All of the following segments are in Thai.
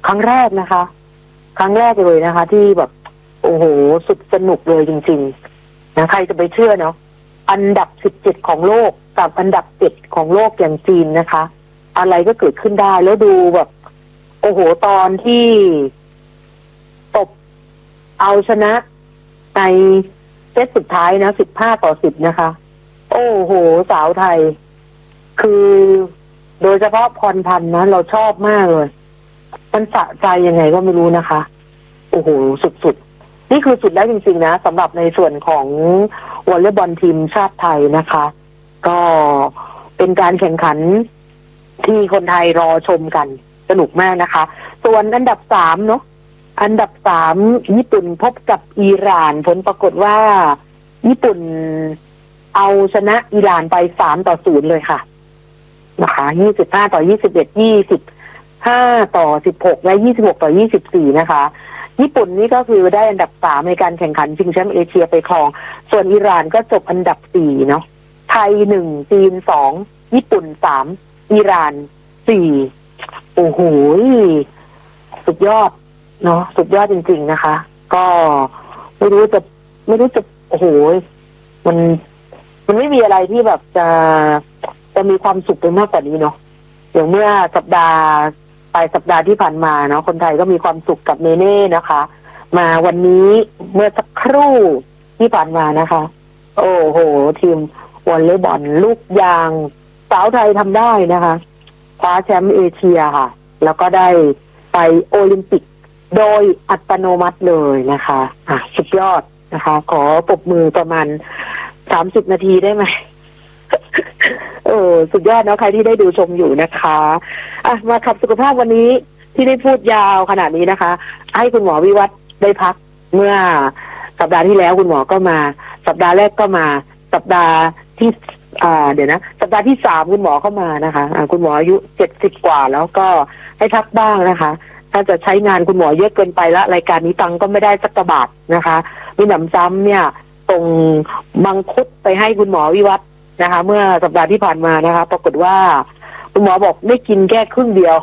ครั้งแรกนะคะ ครั้งแรกเลยนะคะ ที่แบบโอ้โหสุดสนุกเลยจริงๆนะใครจะไปเชื่อเนาะอันดับ17ของโลกกับอันดับ7ของโลกอย่างจีนนะคะอะไรก็เกิดขึ้นได้แล้วดูแบบโอ้โหตอนที่ตบเอาชนะในเซตสุดท้ายนะ15-10นะคะโอ้โหสาวไทยคือโดยเฉพาะพรพันธ์นะเราชอบมากเลยมันสะใจยังไงก็ไม่รู้นะคะโอ้โหสุดๆนี่คือสุดแล้วจริงๆนะสำหรับในส่วนของวอลเลย์บอลทีมชาติไทยนะคะก็เป็นการแข่งขันที่คนไทยรอชมกันสนุกมากนะคะส่วนอันดับ3เนาะอันดับ3ญี่ปุ่นพบกับอิหร่านผลปรากฏว่าญี่ปุ่นเอาชนะอิหร่านไป3-0เลยค่ะนะคะ25-21 25-16และ26-24นะคะญี่ปุ่นนี่ก็คือได้อันดับ3ในการแข่งขันชิงแชมป์เอเชียไปครองส่วนอิหร่านก็จบอันดับ4เนาะไทย1จีน2ญี่ปุ่น3อิหร่าน4โอ้โหสุดยอดเนาะสุดยอดจริงๆนะคะก็ไม่รู้จะโอ้โหมันไม่มีอะไรที่แบบจะมีความสุขไปมากกว่านี้เนาะอย่างเมื่อสัปดาห์ที่ผ่านมาเนาะคนไทยก็มีความสุขกับเนเน่นะคะมาวันนี้เมื่อสักครู่ที่ผ่านมานะคะโอ้โหทีมวอลเลย์บอลลูกยางสาวไทยทำได้นะคะคว้าแชมป์เอเชียค่ะแล้วก็ได้ไปโอลิมปิกโดยอัตโนมัติเลยนะคะสุดยอดนะคะขอปรบมือประมาณ30นาทีได้ไหม สุดยอดเนาะใครที่ได้ดูชมอยู่นะคะมาขับสุขภาพวันนี้ที่ได้พูดยาวขนาดนี้นะคะให้คุณหมอวิวัฒน์ได้พักเมื่อสัปดาห์ที่แล้วคุณหมอก็มาสัปดาห์แรกก็มาสัปดาห์ที่สัปดาห์ที่3คุณหมอเข้ามานะคะคุณหมออายุ70กว่าแล้วก็ให้พักบ้างนะคะถ้าจะใช้งานคุณหมอเยอะเกินไปละรายการนี้ตังก็ไม่ได้สักกระบาทนะคะมีหนำซ้ำเนี่ยส่งมังคุดไปให้คุณหมอวิวัฒน์นะคะเมื่อสัปดาห์ที่ผ่านมานะคะปรากฏว่าคุณหมอบอกไม่กินแค่ครึ่งเดียว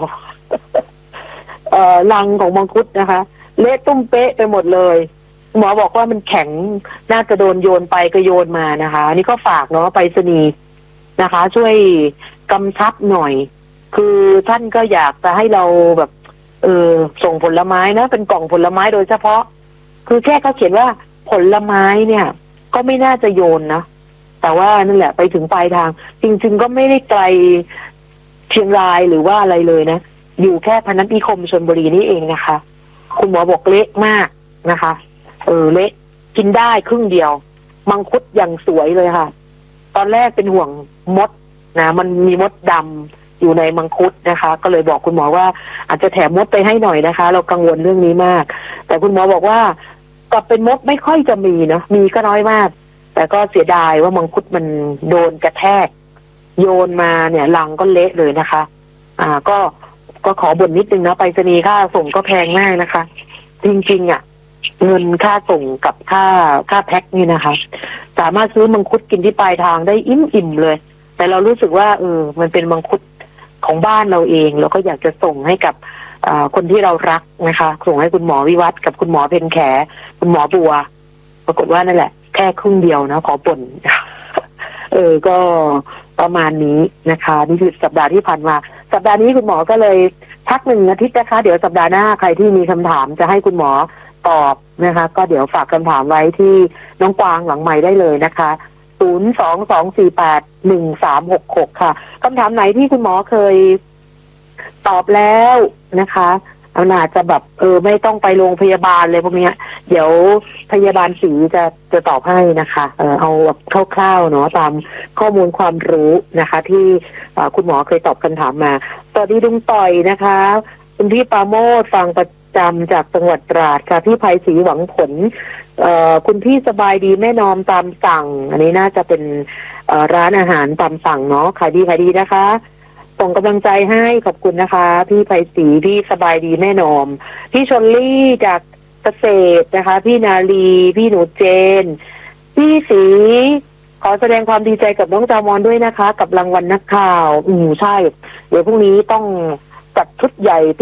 ลังของมังคุดนะคะเละตุ้มเป๊ะไปหมดเลยหมอบอกว่ามันแข็งน่าจะโดนโยนไปก็โยนมานะคะนี่ก็ฝากเนาะไปรษณีย์นะคะช่วยกำชับหน่อยคือท่านก็อยากจะให้เราแบบส่งผลไม้นะเป็นกล่องผลไม้โดยเฉพาะคือแค่เขาเขียนว่าผลไม้เนี่ยก็ไม่น่าจะโยนนะแต่ว่านั่นแหละไปถึงปลายทางจริงๆก็ไม่ได้ไกลเชียงรายหรือว่าอะไรเลยนะอยู่แค่พนัสนิคมชลบุรีนี่เองนะคะคุณหมอบอกเละมากนะคะเละกินได้ครึ่งเดียวมังคุดอย่างสวยเลยค่ะตอนแรกเป็นห่วงมดนะมันมีมดดำอยู่ในมังคุดนะคะก็เลยบอกคุณหมอว่าอาจจะแถมมดไปให้หน่อยนะคะเรากังวลเรื่องนี้มากแต่คุณหมอบอกว่ากลับเป็นมดไม่ค่อยจะมีนะมีก็น้อยมากแต่ก็เสียดายว่ามังคุดมันโดนกระแทกโยนมาเนี่ยลังก็เละเลยนะคะก็ขอบ่นนิดนึงนะไปรษณีย์ค่าส่งก็แพงมากนะคะจริงๆเงินค่าส่งกับค่าแพ็คนี่นะคะสามารถซื้อมังคุดกินที่ปลายทางได้อิ่มเลยแต่เรารู้สึกว่ามันเป็นมังคุดของบ้านเราเองเราก็อยากจะส่งให้กับคนที่เรารักนะคะส่งให้คุณหมอวิวัฒน์กับคุณหมอเพ็ญแขคุณหมอบัวปรากฏว่านั่นแหละแค่ครึ่งเดียวนะขอบ่น ก็ประมาณนี้นะคะนี่คือสัปดาห์ที่ผ่านมาสัปดาห์นี้คุณหมอก็เลยพัก1 อาทิตย์นะคะเดี๋ยวสัปดาห์หน้าใครที่มีคำถามจะให้คุณหมอตอบนะคะก็เดี๋ยวฝากคำถามไว้ที่น้องกวางหลังใหม่ได้เลยนะคะ022481366ค่ะคำถามไหนที่คุณหมอเคยตอบแล้วนะคะอาจจะแบบไม่ต้องไปโรงพยาบาลเลยพวกนี้เดี๋ยวพยาบาลศรีจะตอบให้นะคะเอาแบบคร่าวๆเนาะตามข้อมูลความรู้นะคะที่คุณหมอเคยตอบคำถามมาสวัสดีลุงต่อยนะคะคุณพี่ปราโมทฟังประจำจากจังหวัดตราดค่ะพี่ไพศรีหวังผลคุณพี่สบายดีแม่นอมตามสั่งอันนี้น่าจะเป็นร้านอาหารตามสั่งเนาะขายดีนะคะส่งกำลังใจให้ขอบคุณนะคะพี่ไพศรีพี่สบายดีแม่นอมพี่ชลลี่จากเกษตรนะคะพี่นาลีพี่หนูเจนพี่ศรีขอแสดงความดีใจกับน้องจามอนด้วยนะคะกับรางวัลนักข่าวใช่เดี๋ยวพรุ่งนี้ต้องจัดชุดใหญ่